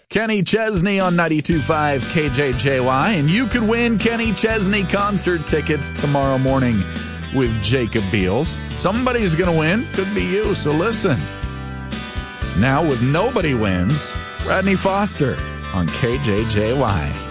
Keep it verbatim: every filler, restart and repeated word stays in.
Kenny Chesney on ninety-two point five K J J Y, and you could win Kenny Chesney concert tickets tomorrow morning with Jacob Beals. Somebody's going to win. Could be you, so listen. Now with Nobody Wins, Rodney Foster on K J J Y.